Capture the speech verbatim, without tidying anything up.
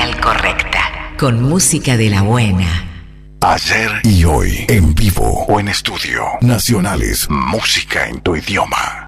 señal correcta, con música de la buena. Ayer y hoy, en vivo o en estudio. Nacionales, música en tu idioma.